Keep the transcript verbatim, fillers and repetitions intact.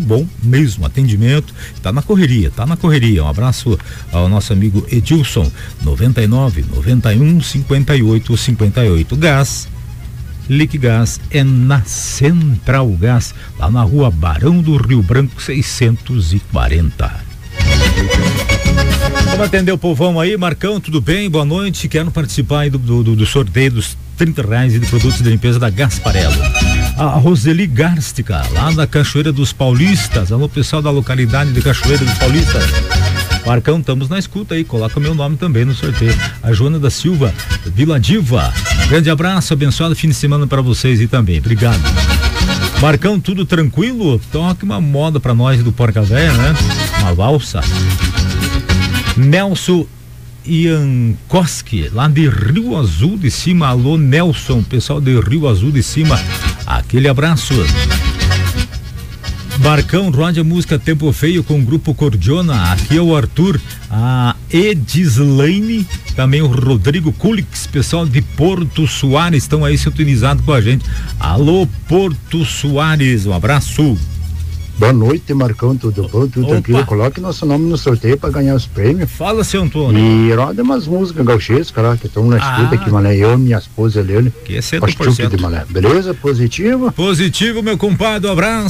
bom mesmo, atendimento, tá na correria, tá na correria. Um abraço ao nosso amigo Edilson, noventa e nove, noventa e um, cinquenta e oito, cinquenta e oito. Gás Liquigás é na Central Gás, lá na rua Barão do Rio Branco seiscentos e quarenta. Vamos atender o povão aí. Marcão, tudo bem? Boa noite. Quero participar aí do, do, do sorteio dos trinta reais de produtos de limpeza da Gasparello. A Roseli Garstica, lá da Cachoeira dos Paulistas. Alô, pessoal da localidade de Cachoeira dos Paulistas. Marcão, estamos na escuta aí, coloca meu nome também no sorteio. A Joana da Silva, Vila Diva, grande abraço, abençoado fim de semana para vocês e também, obrigado. Marcão, tudo tranquilo? Toque uma moda pra nós do Porca Véia, né? Uma valsa. Nelson Iankoski, lá de Rio Azul de Cima. Alô, Nelson, pessoal de Rio Azul de Cima, aquele abraço. Marcão, rode a música Tempo Feio com o grupo Cordiona. Aqui é o Arthur, a Edislaine, também o Rodrigo Culix, pessoal de Porto Soares, estão aí sintonizados com a gente. Alô, Porto Soares, um abraço. Boa noite, Marcão, tudo bom? Tudo tranquilo? Coloque nosso nome no sorteio para ganhar os prêmios. Fala, seu Antônio. E roda umas músicas gauchescas lá, que estão na escuta aqui, mané. Eu, minha esposa Helene. Que é cento por cento. De malé. Beleza? Positivo? Positivo, meu compadre, um abraço.